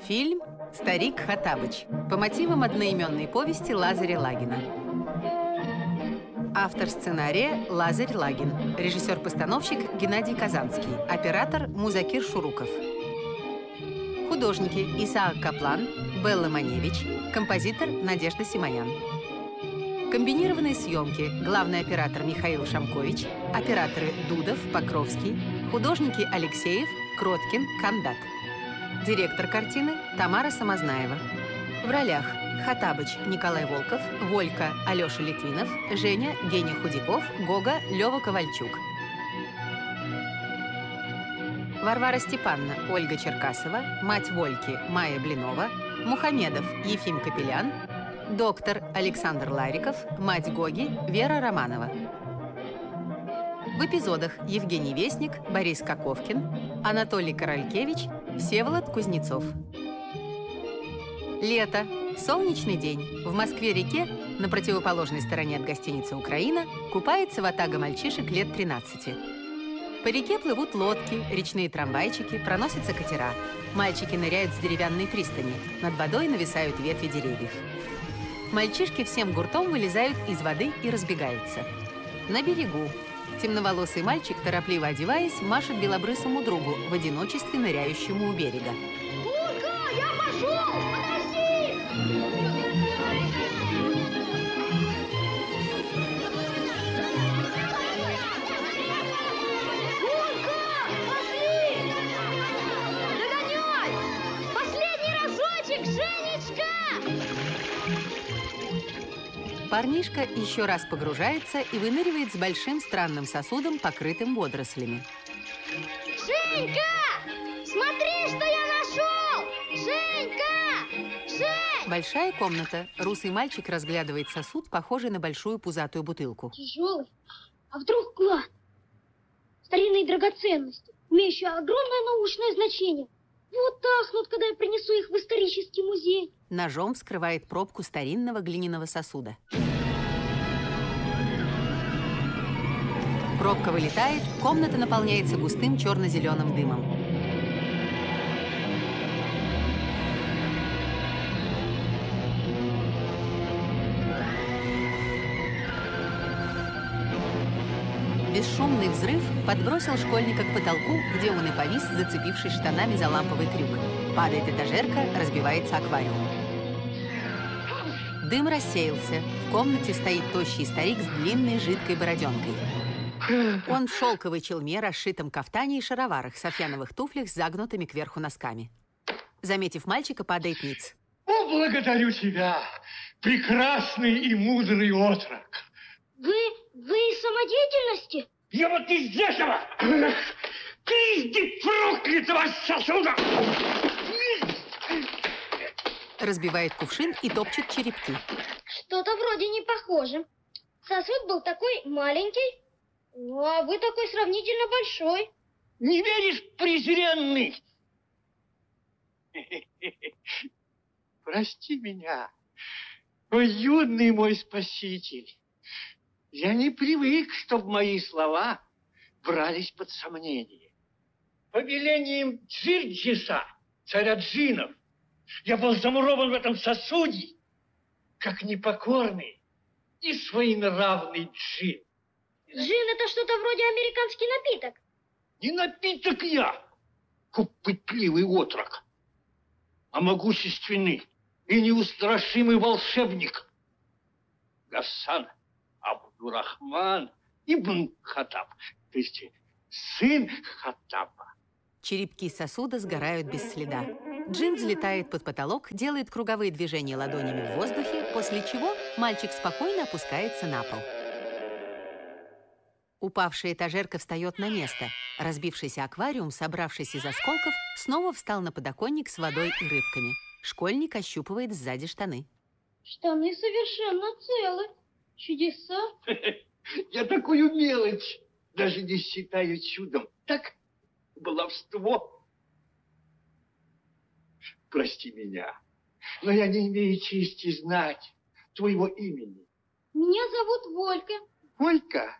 Фильм «Старик Хоттабыч» по мотивам одноименной повести Лазаря Лагина. Автор сценария Лазарь Лагин. Режиссер-постановщик Геннадий Казанский. Оператор Музакир Шуруков. Художники Исаак Каплан, Белла Маневич. Композитор Надежда Симонян. Комбинированные съемки. Главный оператор Михаил Шамкович. Операторы Дудов, Покровский. Художники Алексеев, Кроткин, Кандат. Директор картины Тамара Самознаева. В ролях Хоттабыч Николай Волков, Волька Алеша Литвинов, Женя Геня Худяков, Гога Лева Ковальчук. Варвара Степановна Ольга Черкасова, мать Вольки Майя Блинова, Мухамедов Ефим Капелян, доктор Александр Лариков, мать Гоги Вера Романова. В эпизодах Евгений Вестник, Борис Коковкин, Анатолий Королькевич, Всеволод Кузнецов. Лето. Солнечный день. В Москве-реке, на противоположной стороне от гостиницы «Украина», купается ватага мальчишек лет 13. По реке плывут лодки, речные трамвайчики, проносятся катера. Мальчики ныряют с деревянной пристани. Над водой нависают ветви деревьев. Мальчишки всем гуртом вылезают из воды и разбегаются. На берегу. Темноволосый мальчик, торопливо одеваясь, машет белобрысому другу, в одиночестве ныряющему у берега. Урка, я пошел! Подожди! Урка, пошли! Догоняй! Последний разочек, Женечка! Парнишка еще раз погружается и выныривает с большим странным сосудом, покрытым водорослями. Женька! Смотри, что я нашел! Женька! Жень! Большая комната. Русый мальчик разглядывает сосуд, похожий на большую пузатую бутылку. Тяжелый. А вдруг клад? Старинные драгоценности, имеющие огромное научное значение. Вот ахнут, когда я принесу их в исторический музей. Ножом вскрывает пробку старинного глиняного сосуда. Пробка вылетает, комната наполняется густым черно-зеленым дымом. Бесшумный взрыв подбросил школьника к потолку, где он и повис, зацепившись штанами за ламповый крюк. Падает этажерка, разбивается аквариум. Дым рассеялся. В комнате стоит тощий старик с длинной жидкой бороденкой. Он в шелковой челме, расшитом кафтане и шароварах, софьяновых туфлях с загнутыми кверху носками. Заметив мальчика, падает ниц. О, благодарю тебя, прекрасный и мудрый отрок. Вы из самодеятельности? Я вот из этого! Пизди проклятого сосуда! Разбивает кувшин и топчет черепки. Что-то вроде не похоже. Сосуд был такой маленький, а вы такой сравнительно большой. Не веришь, презренный? Прости меня, о юный мой спаситель. Я не привык, чтобы мои слова брались под сомнение. Повелением Джирджиса, царя джиннов, я был замурован в этом сосуде, как непокорный и своенравный джин. Джин — это что-то вроде американский напиток. Не напиток я, пытливый отрок, а могущественный и неустрашимый волшебник Гасан Абдурахман ибн Хоттаб, то есть сын Хоттаба. Черепки сосуда сгорают без следа. Джин взлетает под потолок, делает круговые движения ладонями в воздухе, после чего мальчик спокойно опускается на пол. Упавшая этажерка встает на место. Разбившийся аквариум, собравшись из осколков, снова встал на подоконник с водой и рыбками. Школьник ощупывает сзади штаны. Штаны совершенно целы. Чудеса. Я такую мелочь даже не считаю чудом. Так, баловство. Прости меня, но я не имею чести знать твоего имени. Меня зовут Волька. Волька?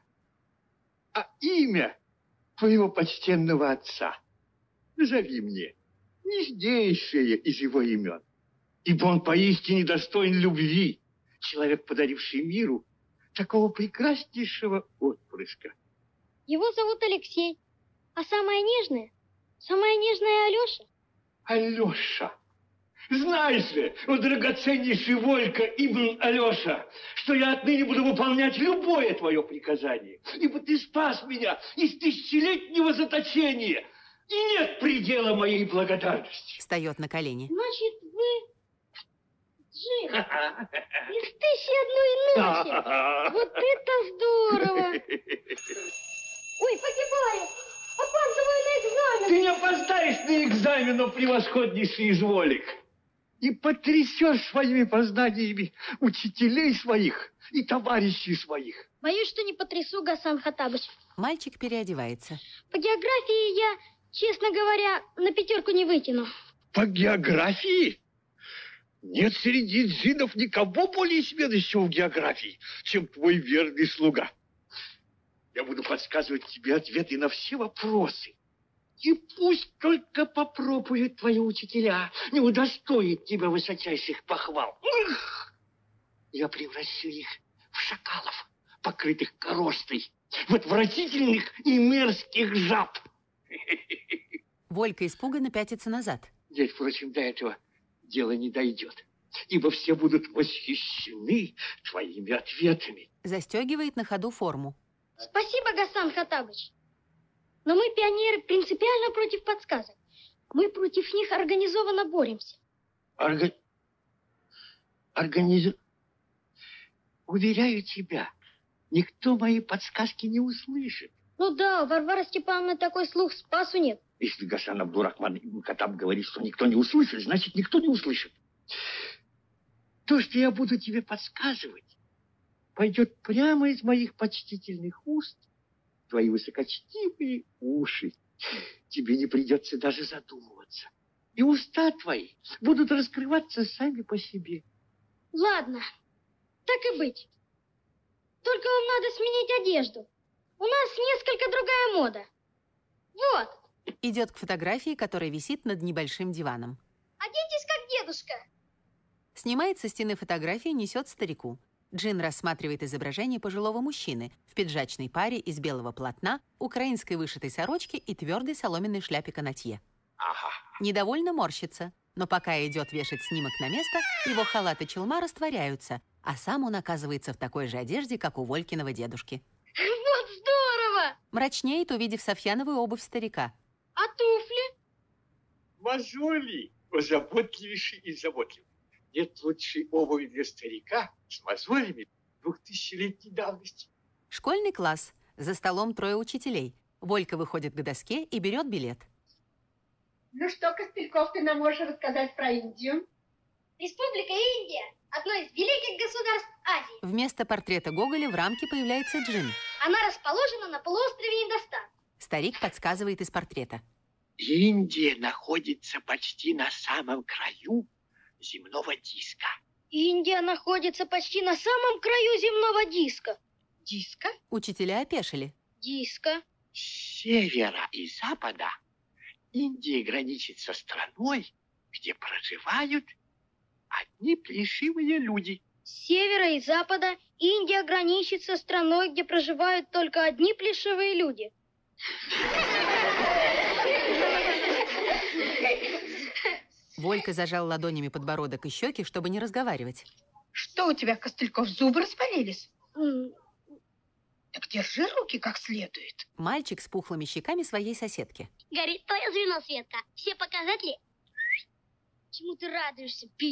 А имя твоего почтенного отца назови мне. нежнейшее из его имен. Ибо он поистине достоин любви. Человек, подаривший миру такого прекраснейшего отпрыска. Его зовут Алексей. А самая нежная Алеша. Алеша. Знаешь ли, о драгоценнейший Волька Ибн Алеша, что я отныне буду выполнять любое твое приказание, ибо ты спас меня из тысячелетнего заточения, и нет предела моей благодарности. Встает на колени. Значит, вы Джин из «1001 ночи». Вот это здорово! Ой, погибаю! Опаздываю на экзамен! Ты не опоздаешь на экзамен, о превосходнейший из Волик. И потрясешь своими познаниями учителей своих и товарищей своих. Боюсь, что не потрясу, Гасан Хаттабыч. Мальчик переодевается. По географии я, честно говоря, на 5 не вытяну. По географии? Нет среди джинов никого более сведущего в географии, чем твой верный слуга. Я буду подсказывать тебе ответы на все вопросы. И пусть только попробуют твои учителя, не удостоит тебя высочайших похвал. Я превращу их в шакалов, покрытых коростой, в отвратительных и мерзких жаб. Волька испуганно пятится назад. Здесь, впрочем, до этого дело не дойдет, ибо все будут восхищены твоими ответами. Застегивает на ходу форму. Спасибо, Гасан Хаттабыч. Но мы, пионеры, принципиально против подсказок. Мы против них организованно боремся. Уверяю тебя, никто мои подсказки не услышит. Ну да, у Варвары Степановны такой слух, спасу нет. Если Гасан Абдурахман Ибн Хаттаб говорит, что никто не услышит, значит, никто не услышит. То, что я буду тебе подсказывать, пойдет прямо из моих почтительных уст в твои высокочтимые уши. Тебе не придется даже задумываться. И уста твои будут раскрываться сами по себе. Ладно, так и быть. Только вам надо сменить одежду. У нас несколько другая мода. Вот. Идет к фотографии, которая висит над небольшим диваном. Оденьтесь, как дедушка. Снимает со стены фотографию, несет старику. Джин рассматривает изображение пожилого мужчины в пиджачной паре из белого полотна, украинской вышитой сорочки и твердой соломенной шляпе канатье. Ага. Недовольно морщится, но пока идет вешать снимок на место, его халат и челма растворяются, а сам он оказывается в такой же одежде, как у Волькиного дедушки. Вот здорово! Мрачнеет, увидев софьяновую обувь старика. А туфли? Мозоли, заботливейший и заботливый. Нет лучшей обуви для старика с мозолями 2000-летней давности. Школьный класс. За столом 3 учителей. Волька выходит к доске и берет билет. Ну что, Костыльков, ты нам можешь рассказать про Индию? Республика Индия – одно из великих государств Азии. Вместо портрета Гоголя в рамке появляется Джин. Она расположена на полуострове Индостан. Старик подсказывает из портрета. Индия находится почти на самом краю земного диска. Индия находится почти на самом краю земного диска. Диска? Учителя опешили. Диска. С севера и запада Индия граничит со страной, где проживают одни плешивые люди. С севера и запада Индия граничит со страной, где проживают только одни плешивые люди. Волька зажал ладонями подбородок и щеки, чтобы не разговаривать. Что у тебя, Костыльков, зубы распалились? Так держи руки как следует. Мальчик с пухлыми щеками своей соседки. Горит твое звено, Светка. Все показатели. Чему ты радуешься,